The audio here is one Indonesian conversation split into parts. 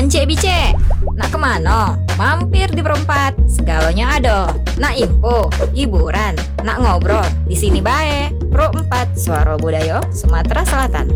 Encik Bicek, nak kemana? Mampir di Perempat, segalanya ada. Nak info, hiburan, nak ngobrol, di sini bae. Pro 4, Suara Budaya, Sumatera Selatan.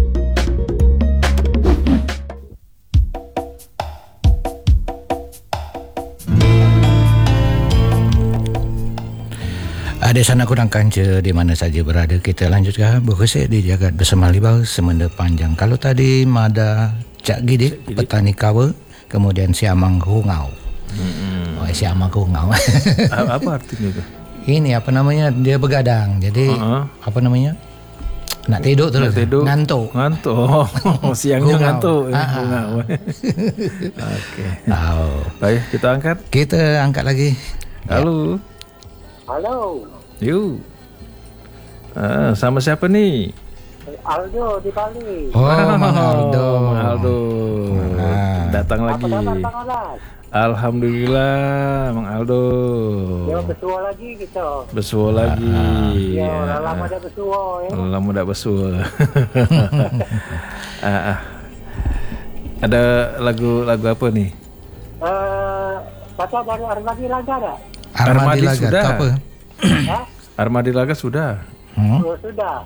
Ada sana kurang kanca di mana saja berada. Kita lanjutkan berkesek di Jagat Bersama Libau semenda panjang. Kalau tadi Mada Cak Gidik, petani kawa, kemudian Siamang Hungau. Siamang Hungau. Apa artinya itu? Ini apa namanya? Dia begadang. Jadi apa namanya? Nak tidur terus. Ngantuk. Siangnya ngantuk. Hungau. Okey. Baik, kita angkat. Kita angkat lagi. Halo. You. Sama siapa ni? Aldo di Bali. Mang Aldo. Datang lagi. Alhamdulillah, Mang Aldo. Ya, bersua lagi kita. Bersua lagi. Ya, lama dah bersua ya. Lama dah bersua. Ada lagu apa ni? Pasal baru Armadi Laga dah. Armadi Laga sudah. apa? Armadi Laga sudah. Sudah.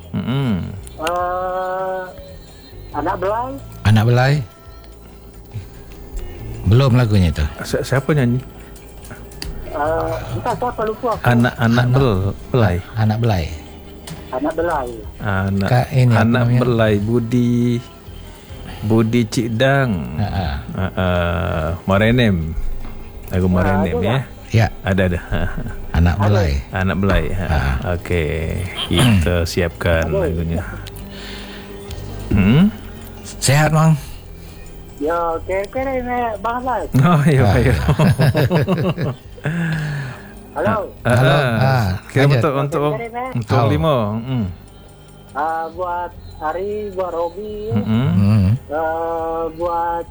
Anak Belai. Belum lagunya itu. Siapa nyanyi? Entah siapa, lupa aku. Anak Belai. Anak Belai. Anak Belai Budi Cikdang. Marenem. Lagu Marenem ya. Ya, ada. Anak Belai. Okey, kita siapkan lagunya. Sehat, Mang? Ya, kira-kira ini Bang Lai. Oh, ya. Halo. Kira untuk 5. Buat Ari, buat Robi, buat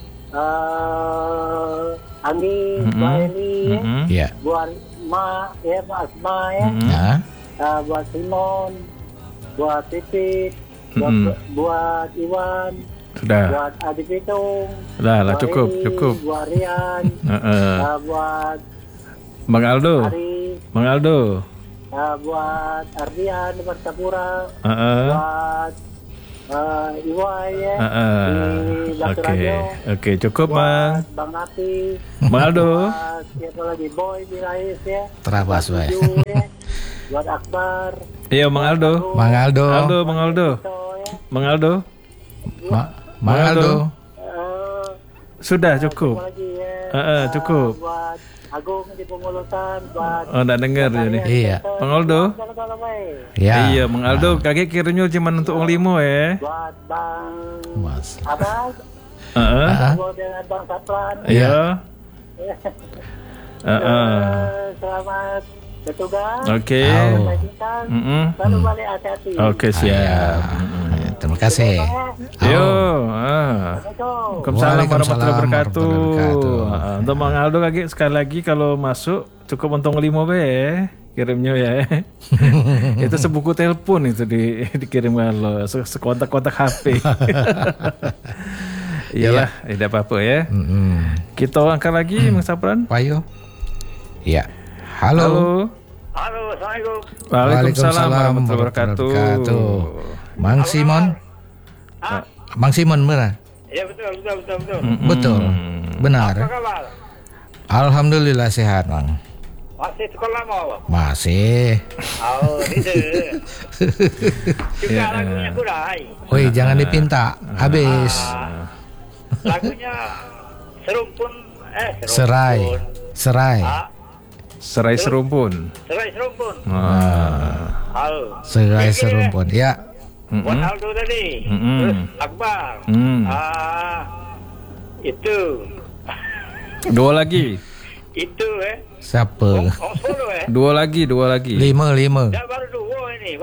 Anggi, buat Eli, buat Mak Asma ya, buat Simon, buat Pipit, buat Iwan, sudah. Buat Adi Pitung, sudah lah, cukup. Buat Rian, buat Bang Aldo, buat Ardian di Persapura, buat Iwai ya, di Batu Rajo. Okey, cukup Bang. Bang Api, Bang Aldo. Siapa lagi? Boy di Rais ya. Terabas baik. Buat Akbar. Iya, Bang Aldo. Bang Aldo. Sudah cukup. Cukup. Buat Agung di Pengulutan, buat nak dengar je ni. Iya. Bang Aldo. Ya. Iya, Bang Aldo. Kakek kiranya cuma untuk orang 5 Buat Bang Mas. Abang. Buat dengan Bang Saplan. Iya. Selamat bertugas. Okey. Baru balik hati-hati. Okey, siap. Terima kasih. Waalaikumsalam warahmatullahi wabarakatuh. Untuk Bang Aldo kakek sekali lagi kalau masuk cukup untung 5 be kirimnya ya. Itu sebuku telepon itu dikirim kalau sekontak-kontak HP. Iyalah, tidak apa-apa ya. Kita angkat lagi Mang Sapran. Payo. Ya. Halo. Assalamualaikum. Waalaikumsalam warahmatullahi wabarakatuh. Mang Simon. Mang Simon benar? Ya, betul. Betul. Benar. Apa kabar? Alhamdulillah sehat, Mang. Masih sekolah mau? Masih. Itu. Juga lagunya kurang. Woi, jangan dipinta. Habis. Lagunya Serumpun. Serai serumpun. Serai serumpun. Ya. Buat Aldo tadi. Terus Akbar. Itu. 2 lagi. Itu Siapa? Solo 2 lagi. 5. Dah baru 2 ini.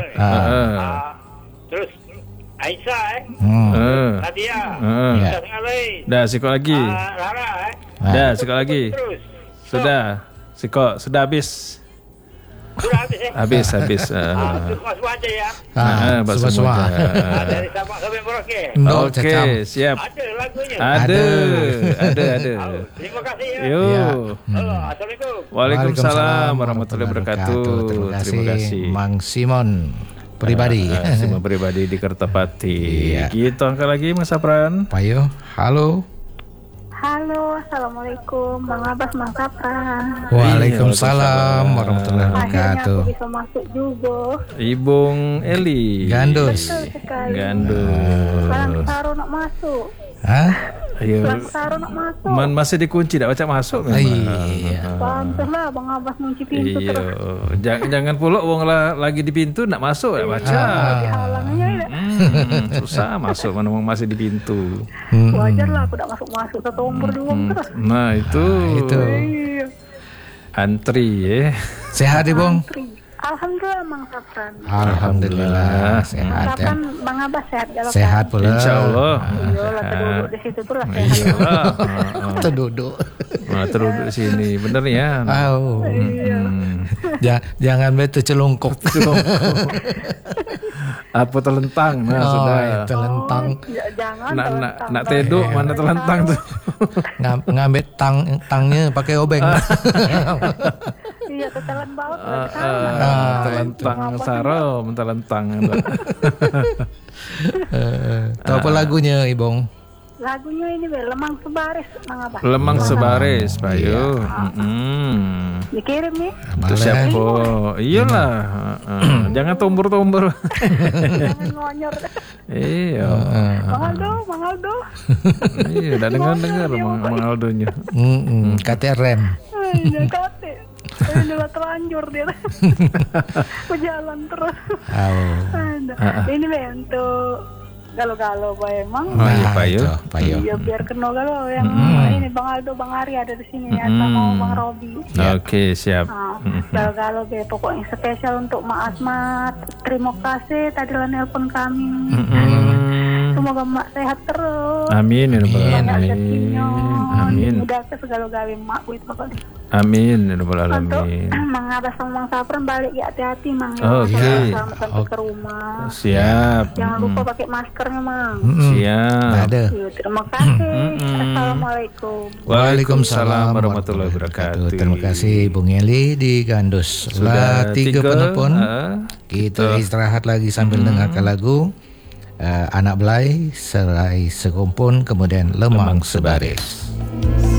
Terus Aisyah Nadia. Tengah lain. Dah sikot lagi. Lara Dah sikot lagi. Terus. Sudah. Sikot sudah habis. Sudah habis ya? Habis. Semua aja ya. Bakso semua. Muda. Dari Sabang sampai Merauke. Oke, siap. Ada lagunya. Ada. Terima kasih ya. Yo. Ya. Halo, assalamualaikum. Waalaikumsalam warahmatullahi wabarakatuh. Terima kasih Mang Simon pribadi. Simon pribadi di Kertapati. Iya. Gitu angka lagi Mas Sapran. Payo, halo. Halo, assalamualaikum, Bang Abbas, Bang Sapran. Waalaikumsalam warahmatullahi Akhirnya wabarakatuh. aku bisa masuk juga. Ibung Eli. Gandus. Betul sekali. Gandus. Bang Saro nak masuk. Hah? Ayo. Bang Saro nak masuk. Masih dikunci, tak baca masuk memang. Iya. Pantaslah Bang Abbas kunci pintu Iya, terus. jangan pula wong lagi di pintu nak masuk, tak baca. Halangnya ya. Susah masuk mana wong masih di pintu. Wajar lah aku tak masuk satu umur dua terus. Nah itu Iya. antri ya. Sehat Ibung? Alhamdulillah Bang Sapran. Alhamdulillah Bang sehat ya. Sapran, Bang Abbas sehat kalau Sehat pula. Insya Allah. Iya lah duduk di situ tuh lah sehat. Iya lah. Terduduk. Nah, terus di sini bener ya. Oh. Jangan betul celungkup. Apa telentang? Nah sudah. Telentang. Ya, jangan Nak teduk mana telentang tuh? Ngambil tangnya pakai obeng. Iya, ketelan banget. Telentang Saro, telentang. Tahu apa lagunya Ibung? Lagunya ini Lemang Sebaris, Bang Abbas. Lemang sebaris, Bayu. Dikirim nih. Itu siapa? Iyalah. Jangan tombor-tombor. Jangan ngonyor. Iya. Bang Aldo. Iya, udah dengar Mang Aldonya. Katanya rem. Iya, kate. Ini udah terlanjur dia. Berjalan terus. Ini bentuk galau-galau Pak emang. Oh iya, Bayu. Payo. Iya, biar kena galau yang ini Bang Aldo, Bang Ari ada di sini ya sama Bang Robi. Oke, siap. Galau-galau be pokoknya spesial untuk Mak Asmat. Terima kasih tadi lah nelpon kami. Semoga Mak sehat terus. Amin ya rabbal Banyak alamin. rezekinya. Amin. Udah ke segala-galanya makku itu pokoknya. Amin ya rabbal Untuk alamin. Mang Abbas sama Mang Sapran balik ya hati-hati Mang. Oke. Selamat sampai ke rumah. Siap. Jangan lupa pakai maskernya Mang. Siap. Ada. Iya, terima kasih. Assalamualaikum. Waalaikumsalam warahmatullahi wabarakatuh. Terima kasih Bung Eli di Gandus. Sudah 3 penelpon. Kita istirahat lagi sambil dengarkan lagu Anak Belai, Serai Sekumpul, kemudian Lemang Sebaris.